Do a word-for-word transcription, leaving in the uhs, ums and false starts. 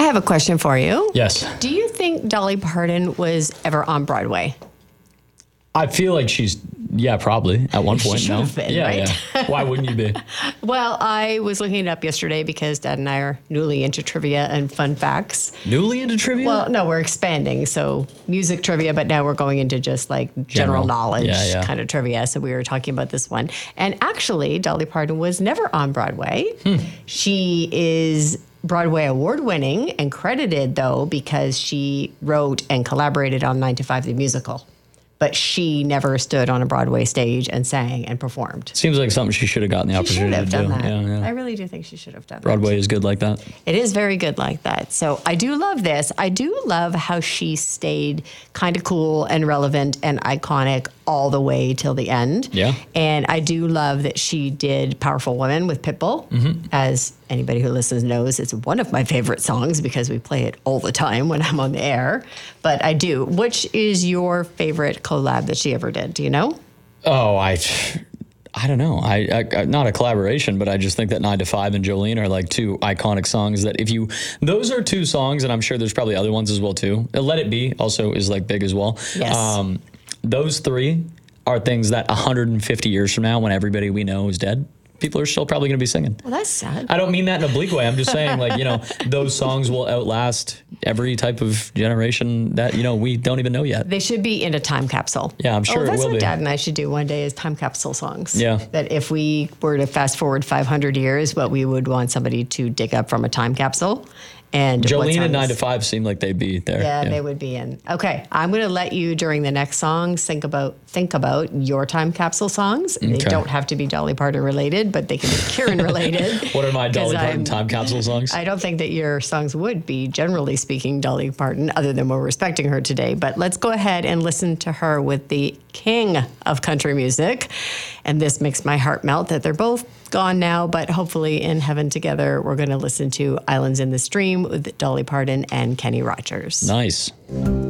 have a question for you. Yes. Do you think Dolly Parton was ever on Broadway? I feel like she's, yeah, probably at one She point. should No, have been, yeah, right? yeah. Why wouldn't you be? Well, I was looking it up yesterday because Dad and I are newly into trivia and fun facts. Newly into trivia? Well, no, we're expanding. So music trivia, but now we're going into just like general, General. knowledge Yeah, yeah. kind of trivia. So we were talking about this one. And actually, Dolly Parton was never on Broadway. Hmm. She is Broadway award winning and credited, though, because she wrote and collaborated on nine to five, the musical. But she never stood on a Broadway stage and sang and performed. Seems like something she should have gotten the She should opportunity have to done do. that. Yeah, yeah. I really do think she should have done that. Broadway is good like that. It is very good like that. So I do love this. I do love how she stayed kind of cool and relevant and iconic all the way till the end. Yeah. And I do love that she did Powerful Woman with Pitbull. Mm-hmm. As anybody who listens knows, it's one of my favorite songs because we play it all the time when I'm on the air. But I do. Which is your favorite collab that she ever did? Do you know? Oh, I, I don't know. I, I not a collaboration, but I just think that Nine to Five and Jolene are like two iconic songs that if you, those are two songs, and I'm sure there's probably other ones as well too. Let It Be also is like big as well. Yes. Um, those three are things that one hundred fifty years from now, when everybody we know is dead, people are still probably going to be singing. Well, that's sad. I don't mean that in a bleak way. I'm just saying, like, you know, those songs will outlast every type of generation that, you know, we don't even know yet. They should be in a time capsule. Yeah, I'm sure oh, it that's will what be. Dad and I should do one day is time capsule songs. Yeah. That if we were to fast forward five hundred years, what we would want somebody to dig up from a time capsule. And what Jolene and songs- Nine to Five seem like they'd be there. Yeah, they would be in. Okay, I'm going to let you during the next songs think about think about your time capsule songs. They Okay. don't have to be Dolly Parton related, but they can be Kieran related. What are my 'Cause Dolly Parton I'm- time capsule songs? I don't think that your songs would be, generally speaking, Dolly Parton, other than we're respecting her today. But let's go ahead and listen to her with the king of country music. And this makes my heart melt that they're both gone now, but hopefully in heaven together, we're going to listen to Islands in the Stream with Dolly Parton and Kenny Rogers. Nice.